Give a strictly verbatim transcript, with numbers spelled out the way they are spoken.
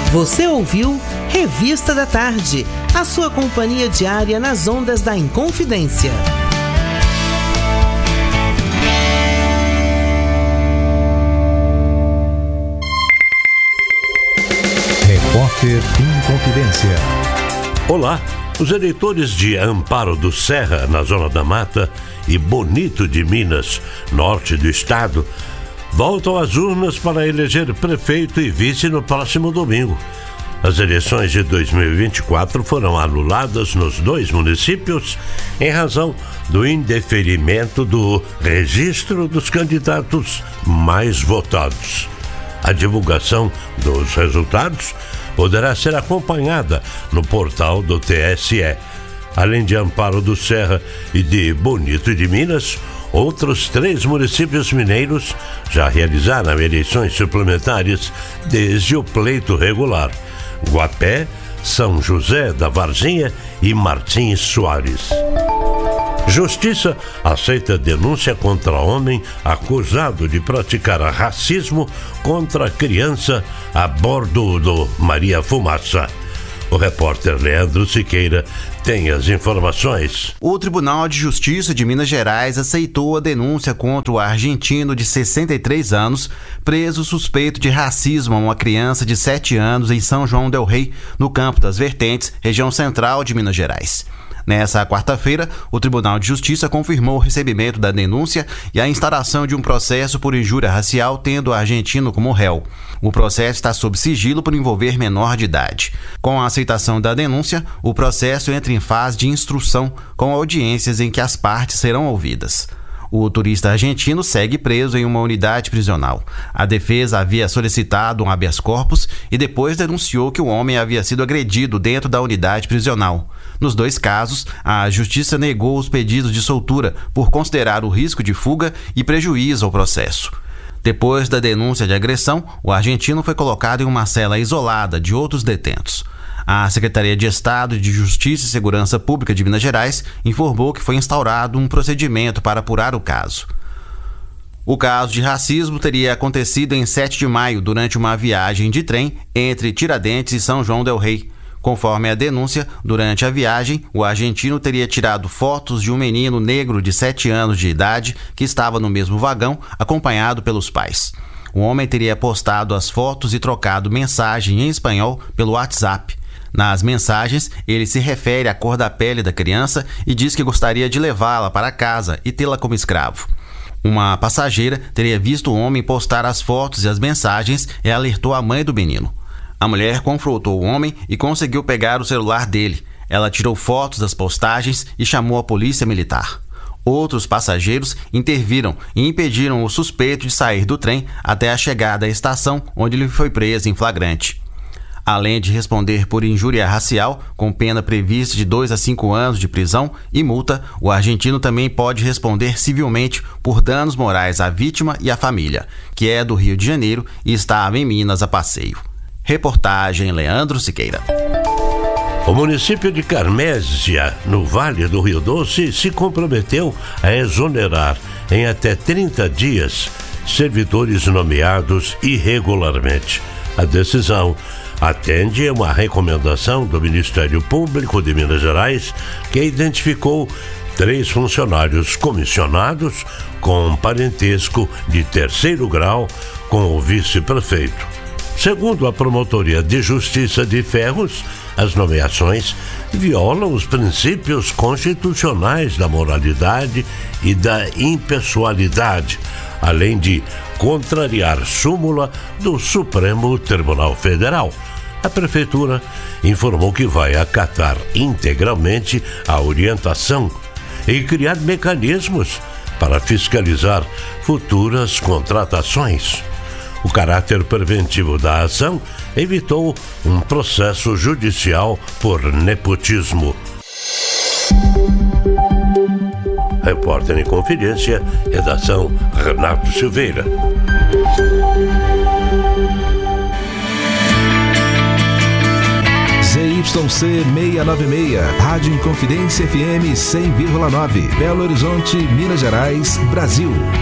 Você ouviu Revista da Tarde, a sua companhia diária nas ondas da Inconfidência. Repórter Inconfidência. Olá, os eleitores de Amparo do Serra, na Zona da Mata, e Bonito de Minas, norte do estado, voltam às urnas para eleger prefeito e vice no próximo domingo. As eleições de dois mil e vinte e quatro foram anuladas nos dois municípios em razão do indeferimento do registro dos candidatos mais votados. A divulgação dos resultados poderá ser acompanhada no portal do T S E. Além de Amparo do Serra e de Bonito de Minas, outros três municípios mineiros já realizaram eleições suplementares desde o pleito regular: Guapé, São José da Varginha e Martins Soares. Justiça aceita denúncia contra homem acusado de praticar racismo contra criança a bordo do Maria Fumaça. O repórter Leandro Siqueira tem as informações. O Tribunal de Justiça de Minas Gerais aceitou a denúncia contra o argentino de sessenta e três anos, preso suspeito de racismo a uma criança de sete anos em São João del Rei, no Campo das Vertentes, região central de Minas Gerais. Nessa quarta-feira, o Tribunal de Justiça confirmou o recebimento da denúncia e a instauração de um processo por injúria racial, tendo o argentino como réu. O processo está sob sigilo por envolver menor de idade. Com a aceitação da denúncia, o processo entra em fase de instrução, com audiências em que as partes serão ouvidas. O turista argentino segue preso em uma unidade prisional. A defesa havia solicitado um habeas corpus e depois denunciou que o homem havia sido agredido dentro da unidade prisional. Nos dois casos, a justiça negou os pedidos de soltura por considerar o risco de fuga e prejuízo ao processo. Depois da denúncia de agressão, o argentino foi colocado em uma cela isolada de outros detentos. A Secretaria de Estado de Justiça e Segurança Pública de Minas Gerais informou que foi instaurado um procedimento para apurar o caso. O caso de racismo teria acontecido em sete de maio, durante uma viagem de trem entre Tiradentes e São João del Rei. Conforme a denúncia, durante a viagem, o argentino teria tirado fotos de um menino negro de sete anos de idade que estava no mesmo vagão, acompanhado pelos pais. O homem teria postado as fotos e trocado mensagem em espanhol pelo WhatsApp. Nas mensagens, ele se refere à cor da pele da criança e diz que gostaria de levá-la para casa e tê-la como escravo. Uma passageira teria visto o homem postar as fotos e as mensagens e alertou a mãe do menino. A mulher confrontou o homem e conseguiu pegar o celular dele. Ela tirou fotos das postagens e chamou a polícia militar. Outros passageiros interviram e impediram o suspeito de sair do trem até a chegada à estação, onde ele foi preso em flagrante. Além de responder por injúria racial, com pena prevista de dois a cinco anos de prisão e multa, o argentino também pode responder civilmente por danos morais à vítima e à família, que é do Rio de Janeiro e estava em Minas a passeio. Reportagem Leandro Siqueira. O município de Carmésia, no Vale do Rio Doce, se comprometeu a exonerar em até trinta dias servidores nomeados irregularmente. A decisão atende a uma recomendação do Ministério Público de Minas Gerais, que identificou três funcionários comissionados com parentesco de terceiro grau com o vice-prefeito. Segundo a Promotoria de Justiça de Ferros, as nomeações violam os princípios constitucionais da moralidade e da impessoalidade, além de contrariar súmula do Supremo Tribunal Federal. A Prefeitura informou que vai acatar integralmente a orientação e criar mecanismos para fiscalizar futuras contratações. O caráter preventivo da ação evitou um processo judicial por nepotismo. Repórter em Confidência, redação Renato Silveira. Z Y C seiscentos e noventa e seis, Rádio Inconfidência F M cem vírgula nove, Belo Horizonte, Minas Gerais, Brasil.